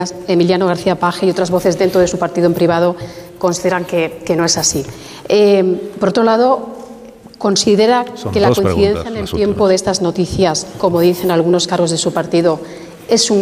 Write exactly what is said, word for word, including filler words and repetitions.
Emiliano García Paje y otras voces dentro de su partido en privado consideran que, que no es así. Eh, por otro lado, considera Son que la dos coincidencia preguntas, en el las tiempo últimas. de estas noticias, como dicen algunos cargos de su partido, es un